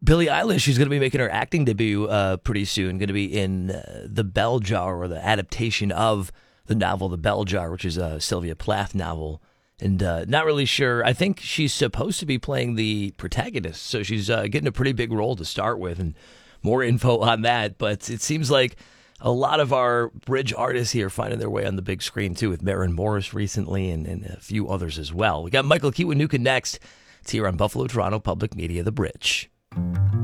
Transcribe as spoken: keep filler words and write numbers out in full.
Billie Eilish, who's going to be making her acting debut uh, pretty soon, going to be in uh, The Bell Jar, or the adaptation of the novel The Bell Jar, which is a Sylvia Plath novel. And uh, not really sure. I think she's supposed to be playing the protagonist, so she's uh, getting a pretty big role to start with, and more info on that. But it seems like a lot of our bridge artists here finding their way on the big screen, too, with Maren Morris recently and, and a few others as well. We got Michael Kiwanuka next. It's here on Buffalo Toronto Public Media, The Bridge.